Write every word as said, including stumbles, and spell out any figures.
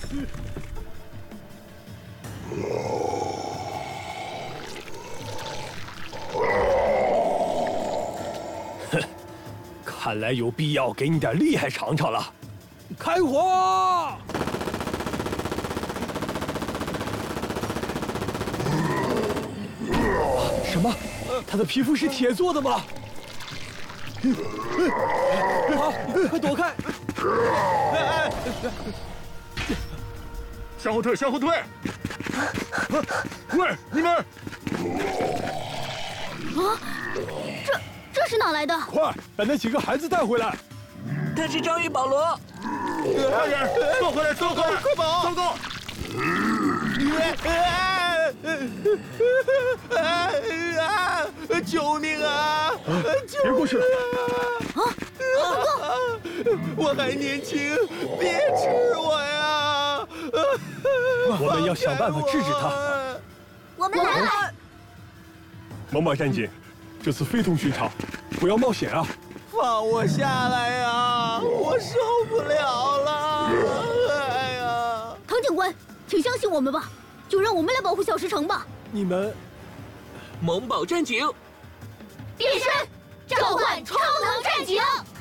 哼，看来有必要给你点厉害尝尝了。开火！什么？他的皮肤是铁做的吗？啊！快躲开！ 向后退，向后退！喂，你们！ 啊！这这是哪来的？ 快把那几个孩子带回来！ 他是章鱼保罗。 快点，送回来，送回来，快跑！走走！ 救命啊！救别过去了！ 啊！ 我还年轻，别吃我呀！ 我们要想办法制止他。 我们来了！ 猛犸战警，这次非同寻常，不要冒险啊！ 放我下来呀！我受不了了！哎呀！ 唐警官，请相信我们吧，就让我们来保护小石城吧。 你们， 猛犸战警， 变身，召唤超能战警！